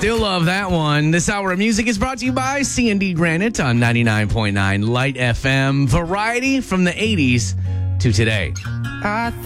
Still love that one. This hour of music is brought to you by C&D Granite on 99.9 Light FM. Variety from the 80s to today.